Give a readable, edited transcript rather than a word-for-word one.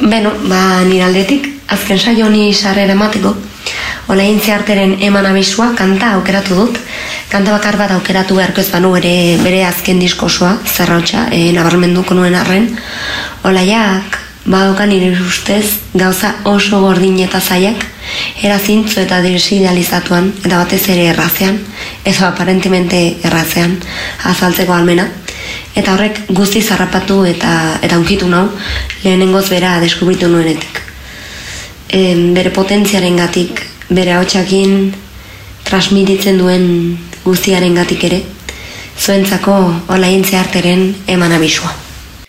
Beno, nire aldetik, azken saio honi sarrera emateko, Olain Zearteren eman abisua kanta aukeratu dut. Kanta bakar bat aukeratu beharko ez banu bere azken diskosoa, Zerrautxa, nabarmenduko nuen arren. Olaiak, badokan nire ustez, gauza oso gordin eta zaiak, erazintzu eta desidealizatuan, eta batez ere errazean, edo aparentemente errazean, azaltzeko almena. Eta horrek guzti zarrapatu eta unkitu nau, lehenengoz bera deskubritu nuenetik. Bere potentziaren gatik, bere ahotsakin transmititzen duen guztiaren gatik ere, zuentzako Olain Zearteren eman abisua.